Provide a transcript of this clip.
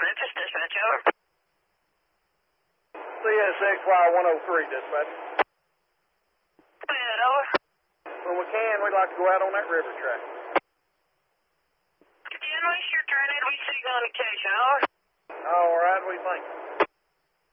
Memphis, dispatch, over. CSXY-103, dispatch. Go ahead, over. When we can, we'd like to go out on that river track. Yeah, we sure try to. We signal indication, over. All right, what do you think?